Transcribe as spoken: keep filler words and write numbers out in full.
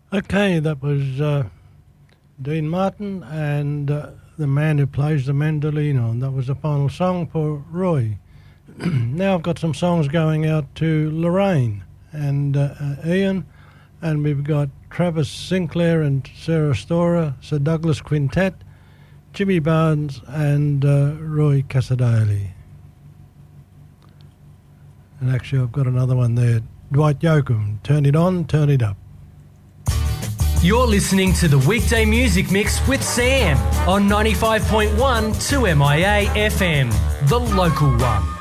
Okay, that was uh, Dean Martin and uh, the man who plays the mandolino, and that was the final song for Roy. Now I've got some songs going out to Lorraine and uh, uh, Ian, and we've got Travis Sinclair and Sarah Storer, Sir Douglas Quintet, Jimmy Barnes and uh, Roy Casadale. And actually I've got another one there, Dwight Yoakam, Turn It On, Turn It Up. You're listening to the Weekday Music Mix with Sam on ninety-five point one two M I A F M, the local one.